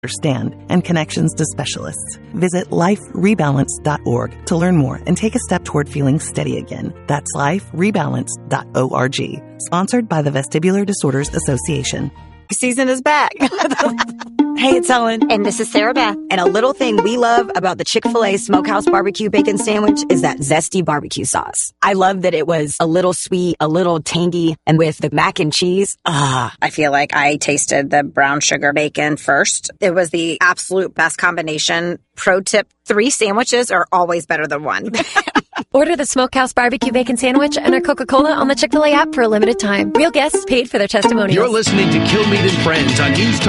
understand and connections to specialists. Visit liferebalance.org to learn more and take a step toward feeling steady again. That's liferebalance.org. Sponsored by the Vestibular Disorders Association. Season is back. Hey, it's Ellen. And this is Sarah Beth. And a little thing we love about the Chick-fil-A Smokehouse Barbecue Bacon Sandwich is that zesty barbecue sauce. I love that it was a little sweet, a little tangy, and with the mac and cheese. I feel like I tasted the brown sugar bacon first. It was the absolute best combination. Pro tip, 3 sandwiches are always better than 1. Order the Smokehouse Barbecue Bacon Sandwich and our Coca-Cola on the Chick-fil-A app for a limited time. Real guests paid for their testimonials. You're listening to Kilmeade and Friends on News Talk